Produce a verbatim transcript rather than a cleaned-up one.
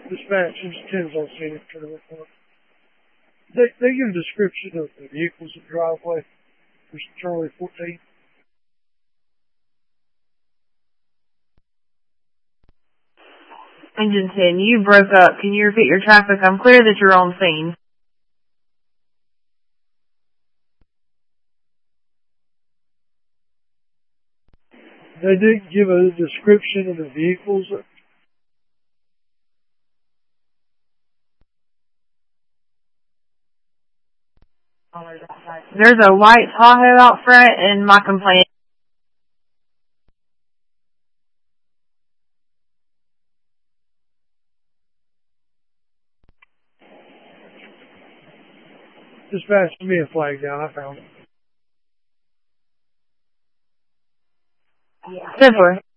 Dispatch, this is Tim's on scenic trailer report. They, they give a description of the vehicles in the driveway. There's Charlie fourteen. Engine ten, you broke up. Can you repeat your traffic? I'm clear that you're on scene. They did give a description of the vehicles. There's a white Tahoe out front, and my complaint. Dispatch, give me a flag down. I found it. Simpler.